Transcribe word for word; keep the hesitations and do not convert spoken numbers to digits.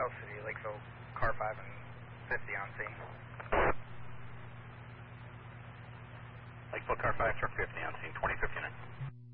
South City, Lakeville, car five and fifty on scene. Lakeville, car five, truck fifty on scene, twenty fifty-nine.